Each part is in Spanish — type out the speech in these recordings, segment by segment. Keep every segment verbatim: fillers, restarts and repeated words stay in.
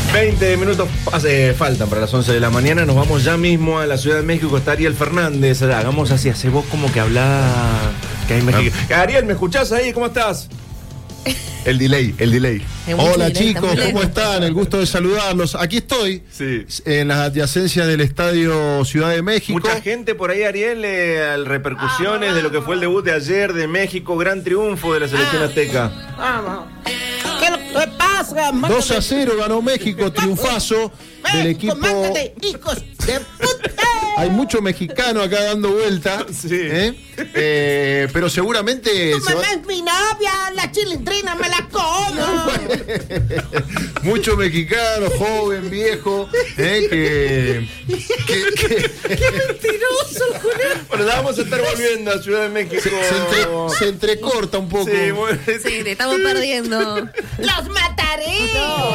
veinte minutos hace, faltan para las once de la mañana. Nos vamos ya mismo a la Ciudad de México. Está Ariel Fernández. Hagamos así, hace vos como que hablá que hay México. Ariel, ¿me escuchás ahí? ¿Cómo estás? El delay, el delay. Hola delay, chicos, ¿cómo están? El gusto de saludarlos. Aquí estoy, sí, en las adyacencias del Estadio Ciudad de México. Mucha gente por ahí, Ariel, eh, repercusiones ah, de lo que fue el debut de ayer de México, gran triunfo de la selección azteca. Vamos. ¿Qué le pasa? dos a cero ganó México, triunfazo del equipo. Mándate, hijos de puta. Hay mucho mexicano acá dando vuelta, sí. ¿eh? Eh, pero seguramente... Tu mamá va... es mi novia, la chilindrina me la como. Mucho mexicano, joven, viejo, ¿eh? que, que, que... ¡Qué mentiroso, Julián! Bueno, vamos a estar volviendo a Ciudad de México. Se, se, entre, se entrecorta un poco. Sí, muy... sí, te estamos perdiendo. ¡Los mataré! No.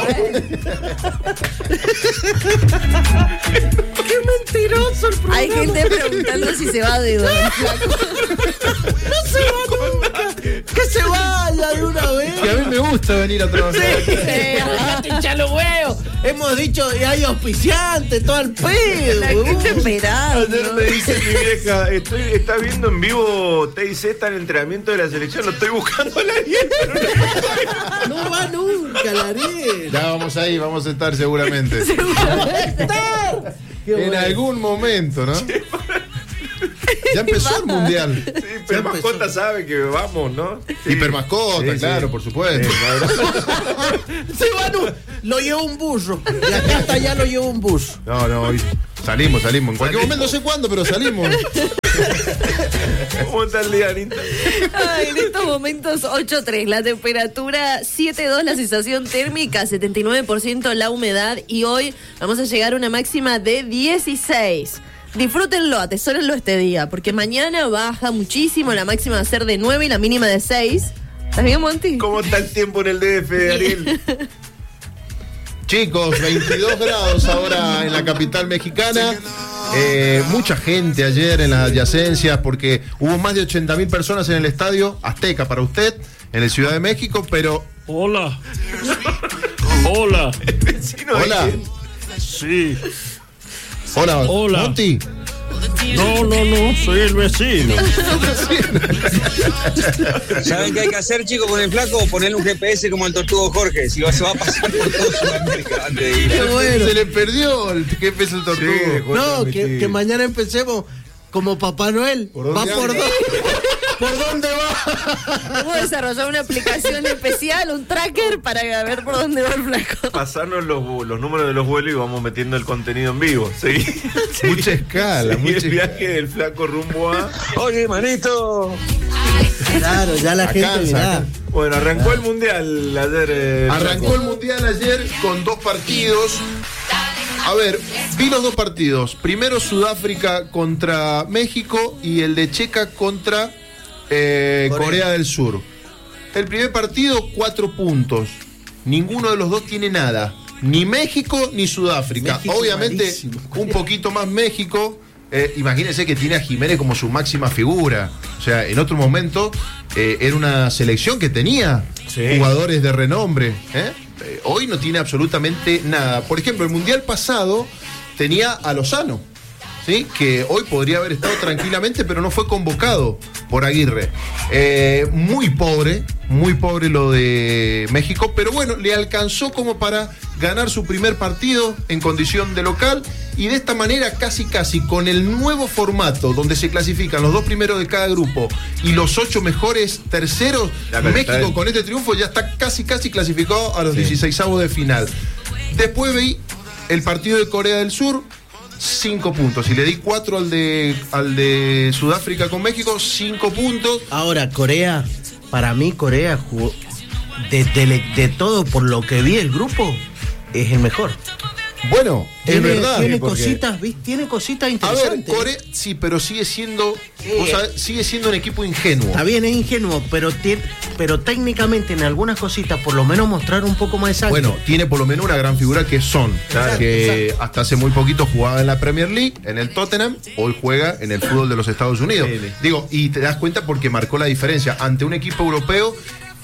¡Qué mentiroso el programa! Hay gente preguntando si se va de dónde. No se va nunca. Que se vaya de una vez. Que a mí me gusta venir a trabajar. Sí, sí, hincha los huevos. Hemos dicho que hay auspiciantes, todo el pedo. La gente esperando. Ayer me dice mi vieja, estoy, está viendo en vivo T I Z, está en el entrenamiento de la selección, lo estoy buscando a la Ariel. No va nunca la Ariel. Ya vamos ahí, vamos a estar seguramente. ¡Vamos a estar! En bueno. algún momento, ¿no? Sí. Ya empezó el mundial. Sí, Hipermascota sabe que vamos, ¿no? Sí. Hipermascota, sí, claro, sí. por supuesto. Sí, bueno, lo llevó un burro. Y acá hasta allá lo llevó un bus. No, no, hoy salimos, salimos. En cualquier momento, no sé cuándo, pero salimos. ¿Cómo está el día, Anita? Ay, en estos momentos ocho tres, la temperatura siete dos, la sensación térmica setenta y nueve por ciento la humedad y hoy vamos a llegar a una máxima de dieciséis. Disfrútenlo, atesórenlo este día, porque mañana baja muchísimo, la máxima va a ser de nueve y la mínima de seis. ¿Estás bien, Monty? ¿Cómo está el tiempo en el D F, Ariel? Chicos, veintidós grados ahora en la capital mexicana. Eh, mucha gente ayer en las adyacencias porque hubo más de ochenta mil personas en el estadio Azteca para usted, en la Ciudad de México, pero... Hola. Hola. Hola. Sí. Hola. Hola. Monty. No, no, no, soy el vecino. ¿Saben qué hay que hacer, chicos, con el flaco? Ponerle un G P S como el Tortugo Jorge. Si se va a pasar por todo Sudamérica antes de ir. Qué bueno. Se le perdió el G P S el Tortugo. Sí, no, que, que mañana empecemos como Papá Noel. ¿Por va por dónde? ¿Por dónde va? Vamos a desarrollar una aplicación especial, un tracker para ver por dónde va el flaco. Pasarnos los, los números de los vuelos y vamos metiendo el contenido en vivo. Seguí, seguí, mucha escala. Seguí mucha el viaje del flaco rumbo a... Oye, manito. Claro, ya la acá, gente acá. Bueno, arrancó el mundial ayer. Eh, arrancó el mundial ayer con dos partidos. A ver, vi los dos partidos. Primero Sudáfrica contra México y el de Checa contra eh, Corea. Corea del Sur. El primer partido, cuatro puntos. Ninguno de los dos tiene nada. Ni México ni Sudáfrica. México, obviamente, malísimo. Un poquito más México. Eh, imagínense que tiene a Jiménez como su máxima figura. O sea, en otro momento eh, era una selección que tenía sí. jugadores de renombre. ¿eh? Eh, hoy no tiene absolutamente nada. Por ejemplo, el mundial pasado tenía a Lozano, ¿sí? Que hoy podría haber estado tranquilamente, pero no fue convocado por Aguirre. Eh, muy pobre, muy pobre lo de México, pero bueno, le alcanzó como para ganar su primer partido en condición de local y de esta manera casi casi con el nuevo formato donde se clasifican los dos primeros de cada grupo y los ocho mejores terceros, México con este triunfo ya está casi casi clasificado a los sí. dieciseisavos de final. Después vi el partido de Corea del Sur, cinco puntos. Y le di cuatro al de al de Sudáfrica con México, cinco puntos. Ahora, Corea, para mí Corea jugó de, de, de todo por lo que vi el grupo, es el mejor. Bueno, tiene, es verdad. Tiene porque... cositas, ¿viste? Tiene cositas interesantes. A ver, Corea, sí, pero sigue siendo, sí. o sea, sigue siendo un equipo ingenuo. Está bien, es ingenuo, pero tiene, pero técnicamente en algunas cositas por lo menos mostrar un poco más de sangre. Bueno, tiene por lo menos una gran figura que es Son, claro, que exacto. hasta hace muy poquito jugaba en la Premier League, en el Tottenham, hoy juega en el fútbol de los Estados Unidos. Sí, sí. Digo, y te das cuenta porque marcó la diferencia ante un equipo europeo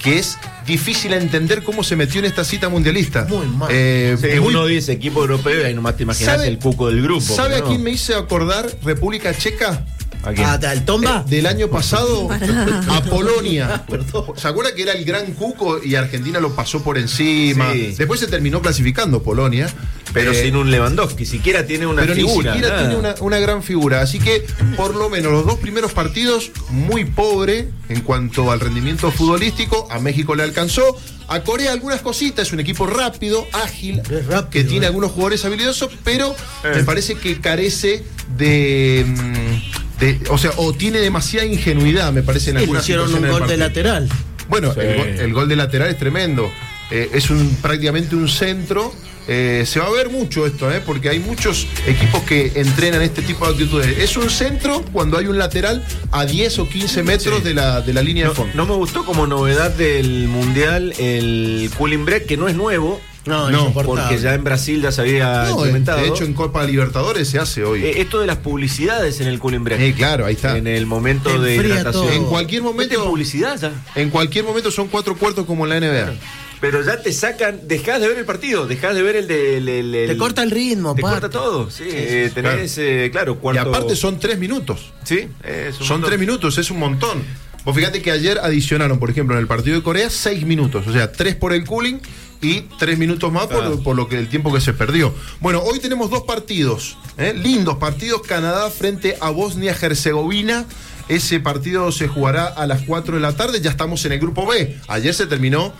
que es difícil entender cómo se metió en esta cita mundialista. Muy mal. Eh, Sí, muy- uno dice equipo europeo y ahí nomás te imaginas ¿Sabe- el cuco del grupo. ¿Sabe ¿no? a quién me hice acordar? República Checa. ¿A quién? Ah, ¿al Tomba? Del año pasado a Polonia. Perdón. ¿Se acuerda que era el gran cuco y Argentina lo pasó por encima? Sí. Después se terminó clasificando Polonia. Pero Eh, sin un Lewandowski, siquiera tiene una pero figura. ni siquiera nada. tiene una, una gran figura. Así que, por lo menos, los dos primeros partidos, muy pobre en cuanto al rendimiento futbolístico. A México le alcanzó. A Corea algunas cositas. Es un equipo rápido, ágil, Es rápido, que tiene eh. algunos jugadores habilidosos, pero Eh. me parece que carece de... mm, de- o sea, o tiene demasiada ingenuidad, me parece, en Sí, le algunas hicieron un situaciones gol del de partido. lateral. Bueno, Sí. el, gol, el gol de lateral es tremendo. Eh, es un prácticamente un centro. Eh, se va a ver mucho esto, eh, porque hay muchos equipos que entrenan este tipo de actitudes. Es un centro cuando hay un lateral a diez o quince metros Sí. de, la, de la línea No, de fondo. no me gustó como novedad del Mundial el cooling break, que no es nuevo, No, No, insoportable. porque ya en Brasil ya se había No, implementado. de hecho, en Copa Libertadores se hace hoy. Eh, esto de las publicidades en el cooling break. Eh, claro, ahí está. En el momento Te de enfría hidratación. todo. En cualquier ¿Meten momento, publicidad ya? en cualquier momento son cuatro cuartos como en la N B A. Pero ya te sacan, dejás de ver el partido, dejás de ver el de... el- el- el- Te corta el ritmo, Te aparte. corta todo, sí. eh, tenés, eh, claro, Y cuarto... aparte son tres minutos. Sí, es un Son montón. tres minutos, es un montón. Vos fíjate que ayer adicionaron, por ejemplo, en el partido de Corea, seis minutos. O sea, tres por el cooling y tres minutos más por, Claro. por lo que el tiempo que se perdió. Bueno, hoy tenemos dos partidos, ¿eh? lindos partidos. Canadá frente a Bosnia-Herzegovina. Ese partido se jugará a las cuatro de la tarde. Ya estamos en el grupo B. Ayer se terminó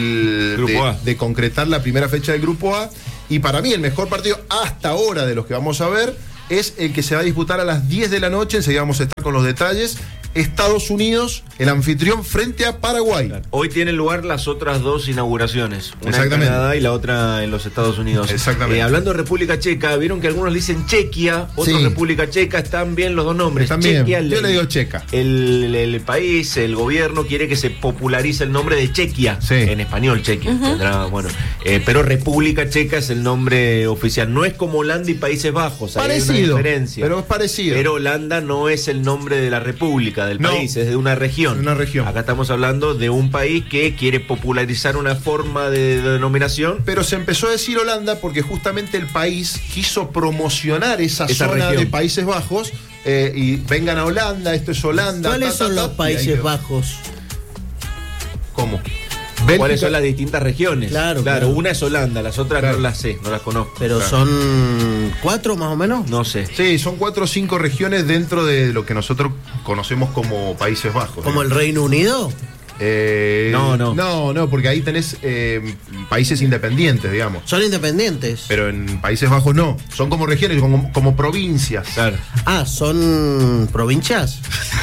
el Grupo de, A. de concretar la primera fecha del grupo A. Y para mí el mejor partido hasta ahora de los que vamos a ver es el que se va a disputar a las diez de la noche. Enseguida vamos a estar con los detalles. Estados Unidos, el anfitrión, frente a Paraguay. Hoy tienen lugar las otras dos inauguraciones, una en Exactamente. Canadá y la otra en los Estados Unidos. Exactamente. Eh, hablando de República Checa, vieron que algunos dicen Chequia, otros Sí. República Checa, están bien los dos nombres. Están bien. Chequia, Yo el- le digo Checa. El, el país, el gobierno quiere que se popularice el nombre de Chequia, Sí. en español Chequia, tendrá, bueno, eh, pero República Checa es el nombre oficial. No es como Holanda y Países Bajos, ahí hay una Parecido, diferencia. pero es parecido. Pero Holanda no es el nombre de la república, del No. país, es de una región. De una región. Acá estamos hablando de un país que quiere popularizar una forma de, de denominación. Pero se empezó a decir Holanda porque justamente el país quiso promocionar esa, Esa zona región. de Países Bajos eh, y vengan a Holanda, esto es Holanda. ¿Cuáles ta, ta, son ta, los y ahí Países quedó. Bajos? ¿Cómo? ¿Cuáles Bélgica- son las distintas regiones? Claro, claro. una es Holanda, las otras Claro. no las sé, no las conozco. Pero Claro. son cuatro más o menos. No sé. Sí, son cuatro o cinco regiones dentro de lo que nosotros conocemos como Países Bajos. Como ¿eh? el Reino Unido. Eh, No, no. No, no, porque ahí tenés eh, países independientes, digamos. Son independientes. Pero en Países Bajos no. Son como regiones, como, como provincias. Claro. Ah, son provincias.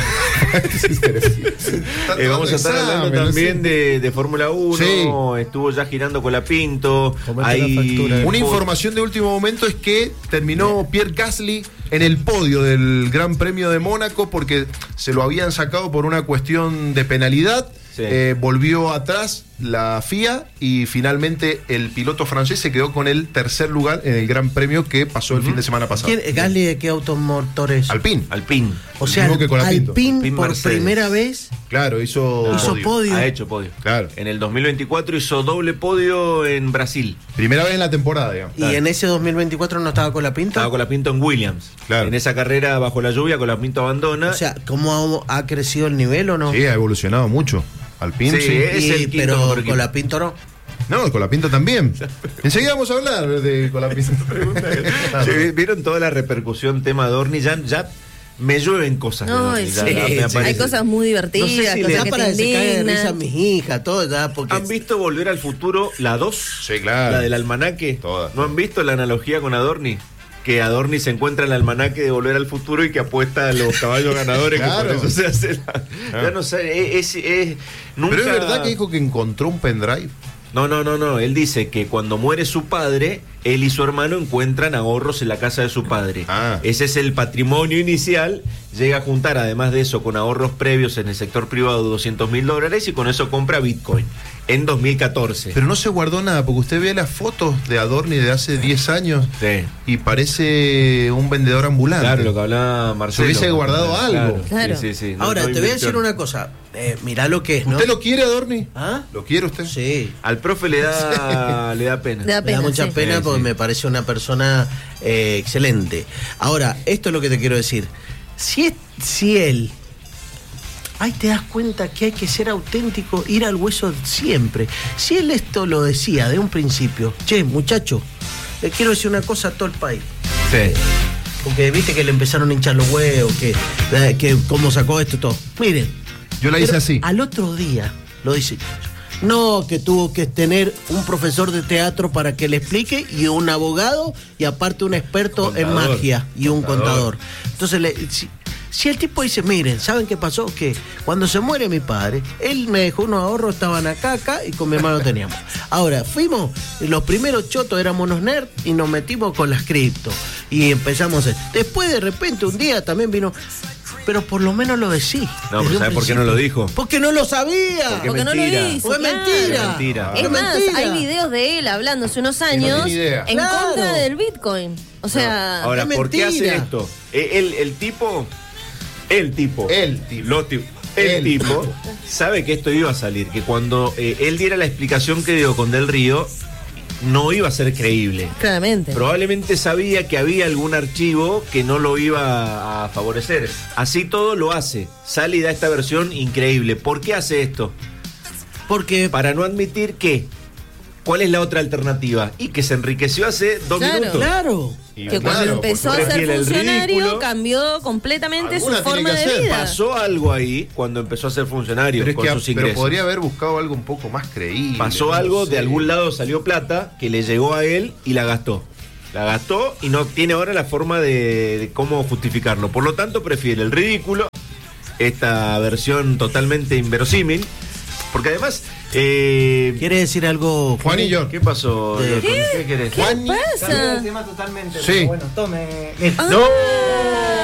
Está Eh, vamos a estar tomando hablando examen, también no sé. de, de Fórmula uno. Sí. Estuvo ya girando Colapinto. Comete Hay la factura. Una fo- información de último momento es que terminó Pierre Gasly en el podio del Gran Premio de Mónaco porque se lo habían sacado por una cuestión de penalidad. Sí. Eh, volvió atrás la F I A y finalmente el piloto francés se quedó con el tercer lugar en el Gran Premio que pasó el fin de semana pasado. ¿Quién, Gasly, ¿de qué automotores? Alpine. Alpine. O sea, mismo que Colapinto. Alpine Alpine por Mercedes. primera vez Claro, hizo, hizo podio. podio. Ha hecho podio. Claro. En el dos mil veinticuatro hizo doble podio en Brasil. Primera vez en la temporada, digamos. Y en ese dos mil veinticuatro no estaba Colapinto. Estaba Colapinto en Williams. Claro. En esa carrera bajo la lluvia, Colapinto abandona. O sea, ¿cómo ha, ha crecido el nivel o no? Sí, ha evolucionado mucho. Alpine, Sí, sí. es Y- el quinto pero mejor equipo. Colapinto no. No, Colapinto también. Enseguida vamos a hablar de Colapinto. Sí, ¿vieron toda la repercusión tema Dorni? Ya, ya me llueven cosas. de Ay, Dorni, ya- sí. ya me Sí, aparece. Hay cosas muy divertidas, No sé si cosas le- Ya que para te que se caigan de indignan. risa mis hijas, todo ya, porque ¿Han visto Volver al Futuro, la dos? Sí, claro. La del almanaque. Toda. ¿No han visto la analogía con Adorni? Que Adorni se encuentra en el almanaque de Volver al Futuro y que apuesta a los caballos ganadores, Claro. que por eso se hace la- Claro. Ya no sé, es, es- es- nunca... Pero es verdad que dijo que encontró un pendrive. No, no, no, no. Él dice que cuando muere su padre, él y su hermano encuentran ahorros en la casa de su padre. Ah. Ese es el patrimonio inicial. Llega a juntar, además de eso, con ahorros previos en el sector privado de doscientos mil dólares y con eso compra Bitcoin en dos mil catorce. Pero no se guardó nada, porque usted ve las fotos de Adorni de hace diez años Sí. y parece un vendedor ambulante. Claro, lo que hablaba Marcelo. Se hubiese guardado algo. Claro. Sí, sí, sí. No- ahora no te voy a invirtió. decir una cosa. eh, mirá lo que es, ¿no? ¿Usted lo quiere, Adorni? ¿Ah? ¿Lo quiere usted? Sí. Al profe le da, le da pena. Le da Me da pena, mucha sí. pena Sí, porque sí. me parece una persona eh, excelente. Ahora, esto es lo que te quiero decir. Si, es, si él... Ahí te das cuenta que hay que ser auténtico, ir al hueso siempre. Si él esto lo decía de un principio, che, muchacho, le quiero decir una cosa a todo el país. Sí. Porque viste que le empezaron a hinchar los huevos, que, eh, que cómo sacó esto y todo. Miren. Yo la hice pero así. Al otro día lo dice. No, que tuvo que tener un profesor de teatro para que le explique y un abogado y aparte un experto en Contador. magia y un Contador. contador. Entonces, le, si, si el tipo dice, miren, ¿saben qué pasó? Que cuando se muere mi padre, él me dejó unos ahorros, estaban acá, acá y con mi hermano teníamos. Ahora, fuimos, los primeros chotos éramos unos nerds y nos metimos con las cripto y empezamos a hacer. Después de repente un día también vino... Pero por lo menos lo decís. No, desde pero un ¿sabe por qué no principio. lo dijo? Porque no lo sabía. Porque Porque no lo mentira. hizo. Fue claro. mentira. Mentira. Es Fue más, mentira. hay videos de él hablando hace unos años tiene idea. en Claro. contra del Bitcoin. O sea, Ahora, es ¿por qué hace mentira. esto? Eh, El, el tipo, el tipo, El tipo. los ti- el, El tipo, tipo. sabe que esto iba a salir, que cuando eh, él diera la explicación que dio con Del Río, no iba a ser creíble. claramente. Probablemente sabía que había algún archivo que no lo iba a favorecer. Así todo lo hace. Sale y da esta versión increíble. ¿Por qué hace esto? Porque Para no admitir que. ¿Cuál es la otra alternativa? Y que se enriqueció hace dos Claro. minutos. claro. Y que cuando Claro, empezó a porque ser prefiere el funcionario ridículo. cambió completamente su Alguna tiene forma que de hacer. vida. Pasó algo ahí cuando empezó a ser funcionario Pero es con que sus pero ingresos. podría haber buscado algo un poco más creíble. Pasó no algo, sé. de algún lado salió plata que le llegó a él y la gastó. La gastó y no tiene ahora la forma de, de cómo justificarlo. Por lo tanto, prefiere el ridículo, esta versión totalmente inverosímil, porque además... Eh, ¿Quiere decir algo? Juan y yo. ¿Qué pasó? ¿Qué? ¿Qué, ¿Qué querés? Juan, ¿Qué pasa? el tema totalmente, Sí. pero bueno, tome. Ah, ¡No!